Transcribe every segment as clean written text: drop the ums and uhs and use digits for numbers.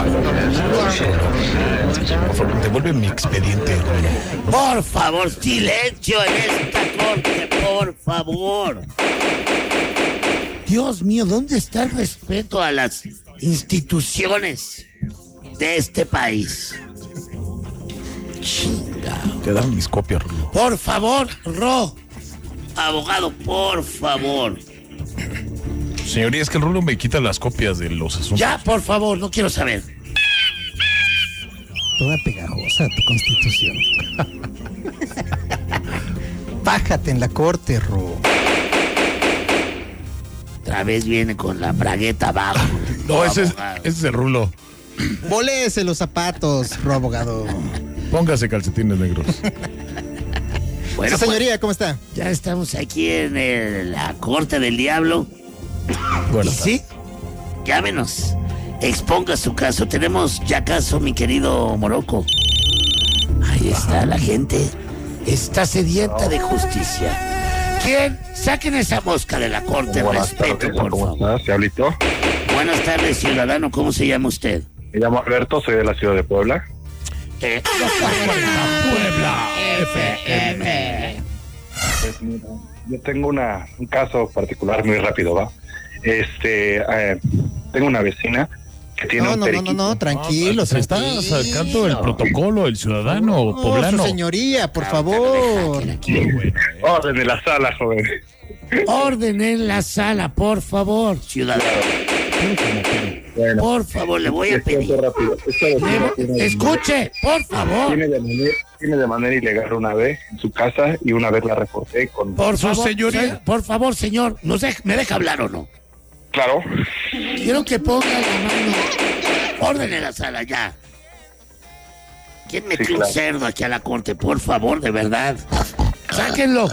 Por favor, devuelve mi expediente, Rulo. Por favor, silencio en esta corte, por favor. Dios mío, ¿dónde está el respeto a las instituciones de este país? Chingado. Te dan mis copias, Rulo. Por favor, abogado, por favor. Señoría, es que el Rulo me quita las copias de los asuntos. Ya, por favor, no quiero saber. Toda pegajosa tu constitución. Bájate en la corte, Ro. Otra vez viene con la bragueta abajo. No, ese es el Rulo. Volese los zapatos, Ro, abogado. Póngase calcetines negros. Bueno, Sí, señoría, ¿cómo está? ya estamos aquí en la corte del diablo. Bueno, ¿Y sí? Llámenos. Exponga su caso. Tenemos ya caso, mi querido Morocco. Ahí está la gente. Está sedienta de justicia. ¿Quién? Saquen esa mosca de la corte. Respeto, por ¿Cómo favor. estás, Diablito? Buenas tardes, ciudadano. ¿Cómo se llama usted? Me llamo Alberto, soy de la ciudad de Puebla. Puebla FM. Pues mira, yo tengo un caso particular muy rápido, ¿va? Tengo una vecina que tiene un periquito. No, tranquilo. se está sacando el protocolo, el ciudadano poblano. Su señoría, por favor. Orden en la sala, joven. Orden en la sala, por favor, ciudadano. Bueno, Por favor, le voy a esto es pedir. rápido. Esta vecina tiene- Escuche, por favor. Tiene de manera ilegal una vez en su casa y una vez la reporté con... Por Su favor, señoría. por favor, señor, ¿me deja hablar o no? Claro. Quiero que ponga la mano. Orden en la sala, ya. ¿Quién metió Sí, un claro. cerdo aquí a la corte? Por favor, de verdad. Sáquenlo.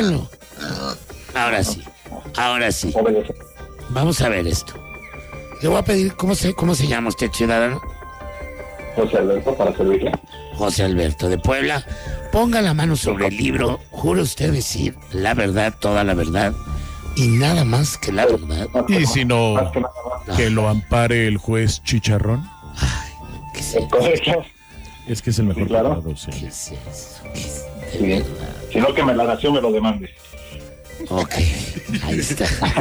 Ahora sí. Obedece. Vamos a ver esto. Le voy a pedir, ¿cómo se llama usted, ciudadano? José Alberto, para servirle. José Alberto de Puebla. Ponga la mano sobre el libro. ¿Jura usted decir la verdad, toda la verdad y nada más que la verdad? Y si no, Más que nada más. que lo ampare el juez Chicharrón. ¿Qué es, Es correcto. Es que es el mejor Sí, claro. abogado, sí. qué es eso? ¿Qué es de Sí, bien. verdad? Si no, que me la nación me lo demande. Ok, ahí está.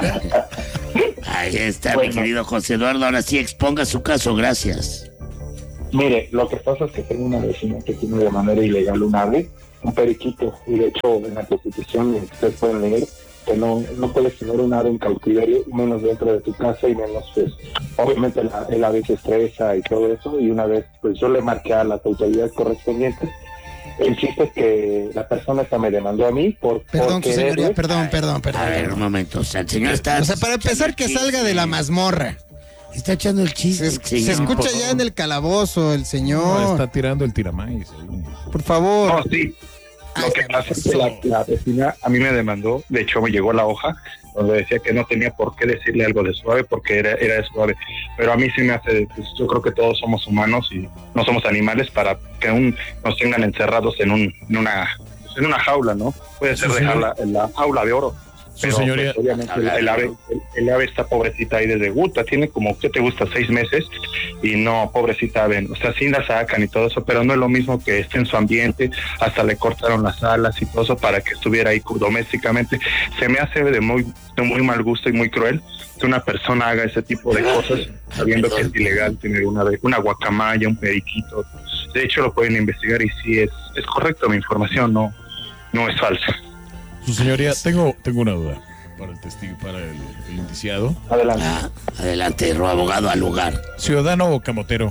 Ahí está, mi Bueno. querido José Eduardo. Ahora sí, exponga su caso, gracias. Mire, lo que pasa es que tengo una vecina que tiene de manera ilegal un ave, un periquito, y de hecho en la Constitución ustedes pueden leer que no puedes tener un ave en cautiverio, y menos dentro de tu casa, y menos pues, obviamente el ave se estresa y todo eso, y una vez pues yo le marqué a las autoridades correspondientes. El chiste es que la persona esta me demandó a mí por Perdón, su querer- señoría, perdón. A ver, un momento. O sea, el señor está. O sea, para empezar, que salga de la mazmorra. Está echando el chiste. Se, el se señor. escucha ya en el calabozo, el No, señor. está tirando el tiramais ahí. Por favor. No, sí. Lo que pasa es que la vecina a mí me demandó, de hecho me llegó la hoja donde decía que no tenía por qué decirle algo de suave porque era de suave, pero a mí sí me hace, pues, yo creo que todos somos humanos y no somos animales para que nos tengan encerrados en una jaula, ¿no? Puede ser Sí, dejarla en la jaula de oro. Su Pero, señoría. pues, obviamente el ave está pobrecita ahí desde Guta, tiene como, ¿qué te gusta? 6 meses, y no, pobrecita ave, o sea, sí la sacan y todo eso, pero no es lo mismo que esté en su ambiente, hasta le cortaron las alas y todo eso para que estuviera ahí domésticamente. Se me hace de muy mal gusto y muy cruel que una persona haga ese tipo de cosas sabiendo que es ilegal tener una guacamaya, un periquito. De hecho lo pueden investigar y sí es correcto, mi información no es falsa. Su señoría, tengo una duda para el testigo, para el indiciado. Adelante. Adelante, abogado, al lugar. Ciudadano camotero,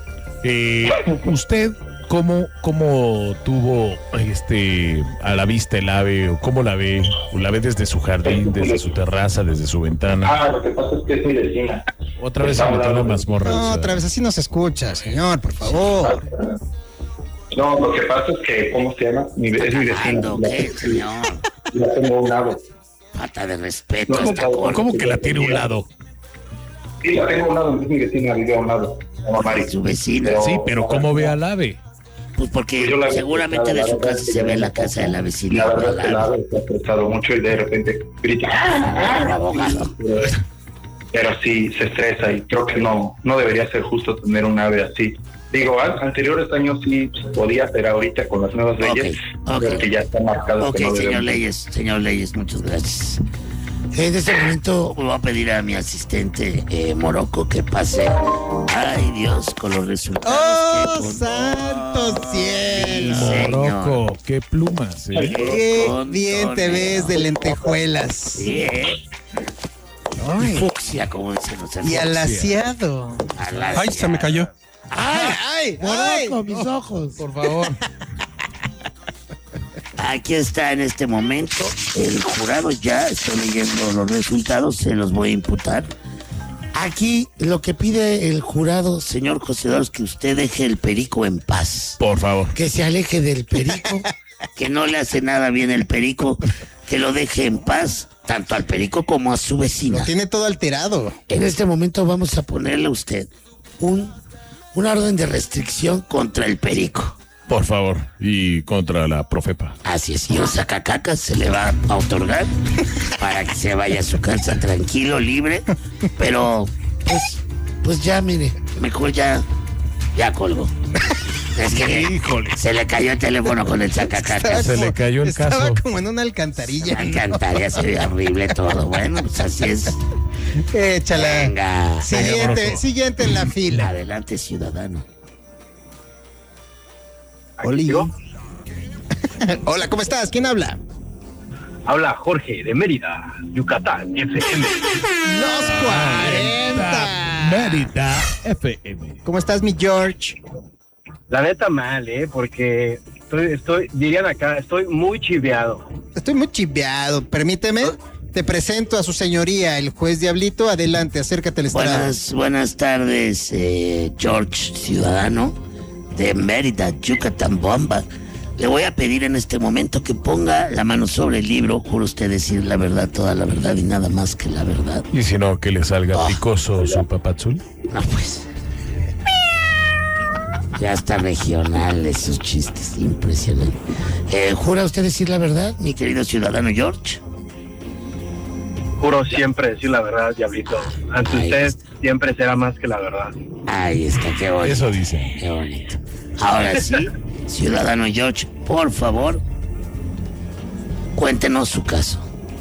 ¿usted cómo tuvo a la vista el ave, o cómo la ve? ¿O la ve desde su jardín, desde su terraza, desde su ventana? Lo que pasa es que es mi vecina. Otra vez se metió en la mazmorra. No, o sea. otra vez así no se escucha, señor, por favor. No, lo que pasa es que, ¿cómo se llama? Es mi vecina. Ando, ¿qué, señor? La tengo a un lado. Falta de respeto a No, esta no, corte. ¿Cómo que la tiene a un lado? Sí, la tengo a un lado, es mi vecina, vive a un lado. Se llama Mari. Su vecina. Sí, pero ¿cómo ve al ave? Pues porque Yo la- seguramente de su casa se ve la casa de la vecina. La verdad es que la ave se ha prestado mucho y de repente grita. Abogado. pero sí se estresa y creo que no debería ser justo tener un ave así. Digo, anteriores años sí se podía, pero ahorita con las nuevas leyes, creo que ya está marcado. Ok, que no señor debemos. Leyes, muchas gracias. En este momento voy a pedir a mi asistente Morocco que pase. Ay, Dios, con los resultados. ¡Oh, que santo cielo! Morocco, qué plumas, ¿eh? ¡Qué bien te ves de lentejuelas! Sí, Ay, fucsia, como dicen los y hermanos. alaciado. Ay, se me cayó. ¡Ay, ay! Morocco, mis ojos. Por favor. Aquí está en este momento el jurado, ya estoy leyendo los resultados, se los voy a imputar. Aquí lo que pide el jurado, señor Cocedor, es que usted deje el perico en paz. Por favor. Que se aleje del perico, que no le hace nada bien el perico, que lo deje en paz, tanto al perico como a su Lo vecina. tiene todo alterado. En este momento vamos a ponerle a usted una orden de restricción contra el perico. Por favor. Y contra la Profepa. Así es, y un sacacacas se le va a otorgar para que se vaya a su casa tranquilo, libre, pero pues ya, mire, mejor ya colgó. Es que se le cayó el teléfono con el sacacacas. Se le cayó el Estaba caso. como en una alcantarilla. Me encantaría, se ve horrible todo. Bueno, pues así es. Échala. Venga, Siguiente en la fila. adelante, ciudadano. Oli. Hola, ¿cómo estás? ¿Quién habla? Habla Jorge de Mérida, Yucatán, FM. Los 40. Mérida FM. ¿Cómo estás, mi George? La neta mal, porque dirían acá, estoy muy chiveado. Estoy muy chiveado. Permíteme. Te presento a su señoría, el juez Diablito. Adelante, acércate al estrado. Buenas tardes, George, ciudadano de Mérida, Yucatán, Bomba. Le voy a pedir en este momento que ponga la mano sobre el libro. Juro usted decir la verdad, toda la verdad y nada más que la verdad. Y si no, que le salga picoso su papazul. No, pues. Ya está regional esos chistes, impresionante. ¿Jura usted decir la verdad, mi querido ciudadano George? Juro siempre decir la verdad, Diablito. Ante Ahí usted está. siempre será más que la verdad. Ahí está, qué bonito. Eso dice. Qué bonito. Ahora sí, ciudadano George, por favor, cuéntenos su caso.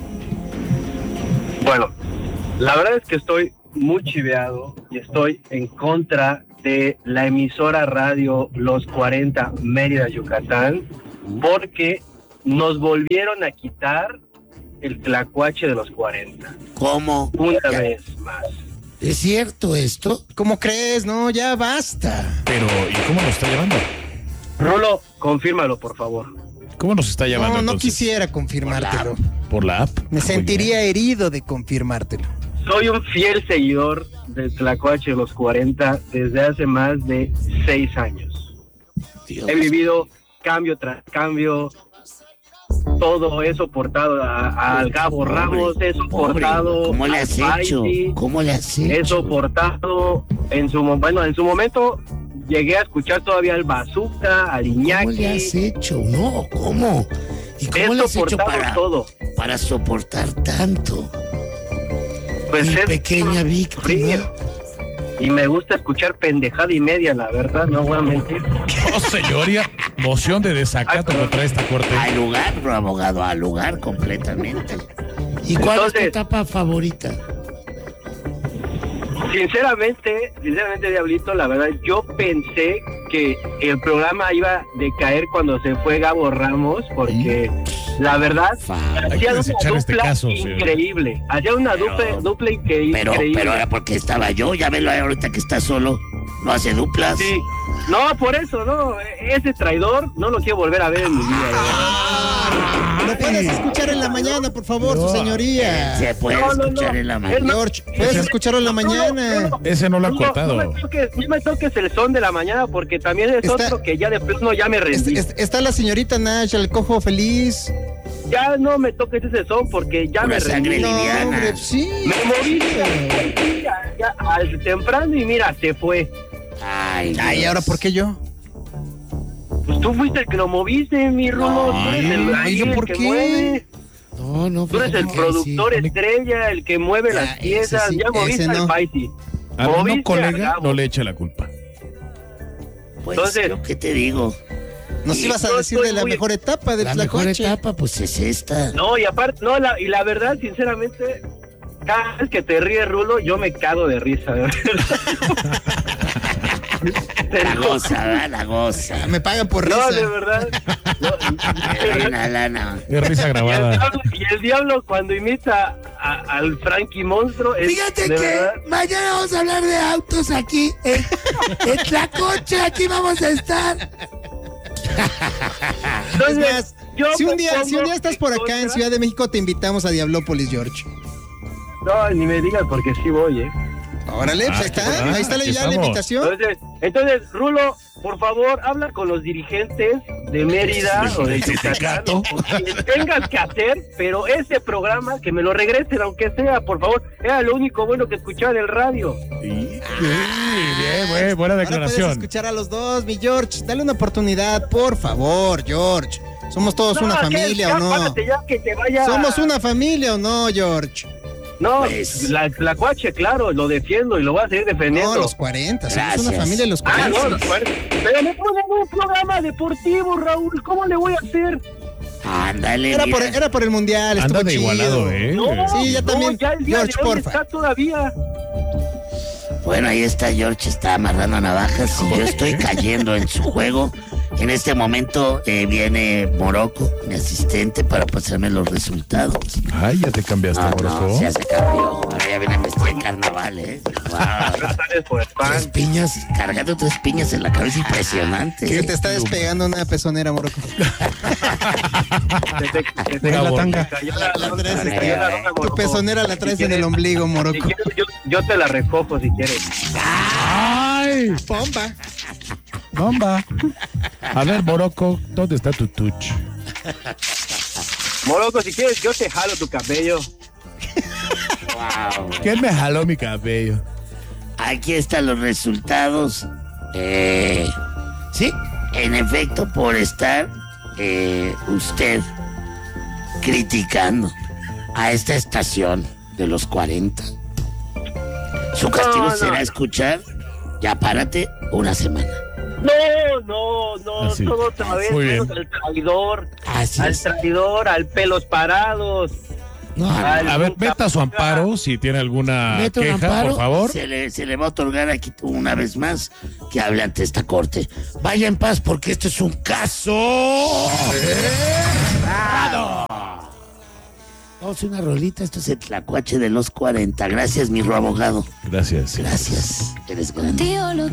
Bueno, la verdad es que estoy muy chiveado y estoy en contra de la emisora radio Los 40 Mérida, Yucatán, porque nos volvieron a quitar el tlacuache de los 40. ¿Cómo? Una vez más. ¿Es cierto esto? ¿Cómo crees? No, ya basta. Pero, ¿y cómo nos está llamando? Rulo, confírmalo, por favor. ¿Cómo nos está llamando No entonces? quisiera confirmártelo. ¿Por la app? Me sentiría herido de confirmártelo. Soy un fiel seguidor del tlacuache de los 40 desde hace más de 6 años. Dios. He vivido cambio tras cambio. Todo he soportado al Gabo Ramos, he soportado ¿Cómo le a has hecho? Spidey, ¿Cómo le has he hecho? soportado en su momento llegué a escuchar todavía al Bazooka, al ¿Cómo le has Iñaki. hecho? No, ¿cómo? ¿Y cómo He le has hecho soportado todo. para soportar tanto? Pues Mi es pequeña víctima. y me gusta escuchar pendejada y media, la verdad, no voy a mentir. Oh, señoría, moción de desacato contra esta corte. Al lugar, bro, abogado, al lugar completamente. ¿Y cuál es tu Entonces- etapa favorita? Sinceramente, Diablito, la verdad, yo pensé que el programa iba a decaer cuando se fue Gabo Ramos, porque la verdad, Hay que hacía una desechar este dupla caso, señor. increíble. Hacía una dupla increíble. Pero era porque estaba yo, ya velo ahorita que está solo. No hace duplas. Sí. No, por eso, no. Ese traidor no lo quiero volver a ver en mi vida. de verdad. ¿Lo puedes escuchar en la mañana, por favor, su señoría? Se puede No, no, escuchar no. en la mañana. George, puedes escucharlo en la mañana. Ese no lo han cortado. No me toques el son de la mañana porque también es Está- otro que ya de plano ya me rendí. Está la señorita Nash, el cojo feliz. Ya no me toques ese son porque ya Pura me sangre rendí. No, liviana. hombre, sí. Me moví ya al temprano y mira, se fue. Ay, Ay, Dios. ¿ahora por qué yo? Pues tú fuiste el que lo moviste, mi Rulo. Tú eres el ay, ¿yo el por que qué? mueve. No, No, Tú eres el fíjate, productor sí. estrella, el que mueve Ya, las piezas. ese sí, Ya moviste ese no. al Fighty. A uno Moviste colega al Gabo. no le eche la culpa. Pues, Entonces- ¿yo qué te digo? Nos Y ibas a yo decir estoy de la muy- mejor etapa del La mejor Tlacuache. etapa, pues es esta. No, y aparte, no, y la verdad, sinceramente, cada vez que te ríes, Rulo, yo me cago de risa. De verdad. La goza, ¿verdad? La goza. Me pagan por No, risa. de verdad. Hay una lana. Es risa Y el, grabada. diablo, y el diablo cuando imita al Frankie Monstruo es, Fíjate de que verdad, mañana vamos a hablar de autos aquí. En Tlacoche, aquí vamos a estar. entonces, Es más, yo si un me día pongo estás por acá en contra- Ciudad de México, te invitamos a Diablópolis, George. No, ni me digas porque sí voy, Órale, pues ahí está, ahí está aquí ya la estamos. invitación. Entonces, Rulo, por favor, habla con los dirigentes de Mérida o de Yucatán, o quien tengas que hacer, pero ese programa que me lo regresen, aunque sea, por favor. Era lo único bueno que escuchaba en el radio. Sí, bien, buena Ahora puedes declaración. escuchar a los dos, mi George. Dale una oportunidad, por favor, George. ¿Somos todos una ¿qué? familia Ya, o no? párate ya, que te vaya. ¿Somos una familia o no, George? No, Pues- la Tlacuache, claro, lo defiendo y lo voy a seguir defendiendo. No, los 40. Somos Gracias. una familia de los Ah, 40. no, pero me ponen un programa deportivo, Raúl. ¿Cómo le voy a hacer? Ándale, Era por el mundial, Anda estuvo de chido. igualado, ¿eh? No, Sí, ya no, también. ya el día George, de hoy porfa. está todavía. Bueno, ahí está George, está amarrando navajas y yo estoy cayendo en su juego. En este momento viene Morocco, mi asistente, para pasarme los resultados. Ay, ya te cambiaste, No, Morocco. ya se cambió. Ahora ya viene vestido de carnaval, ¿eh? Wow. Sales por el pan. 3 piñas, cargando 3 piñas en la cabeza, impresionante. Que te está despegando una pezonera, Morocco. Se te Pega la tanga. cayó La traes, se cayó la lona, Tu Morocco. pezonera la traes Si en el quieres- ombligo, Si Morocco. quieres, yo te la recojo si quieres. ¡Ay! Pomba. ¡Bomba! A ver, Morocco, ¿dónde está tu touch? Morocco, si quieres, yo te jalo tu cabello. Wow. ¿Quién me jaló mi cabello? Aquí están los resultados. Sí, en efecto, por estar usted criticando a esta estación de los 40. Su castigo No. será escuchar, ya párate, una semana. No, Así. todo otra vez, Muy menos bien. al traidor, Así al es. traidor, al pelos parados. No, Al A ver, nunca meta su paga. amparo si tiene alguna mete un queja, amparo, por favor. se le va a otorgar aquí una vez más que hable ante esta corte. Vaya en paz porque esto es un caso. cerrado. Vamos a una rolita, esto es el Tlacuache de los 40. Gracias, mi abogado. Gracias. Gracias. Eres grande. Tío, lo